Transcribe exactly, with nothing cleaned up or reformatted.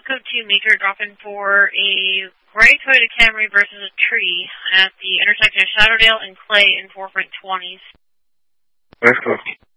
with code two, Major, dropping for a gray Toyota Camry versus a tree at the intersection of Shadowdale and Clay in four point twenties. Let's go.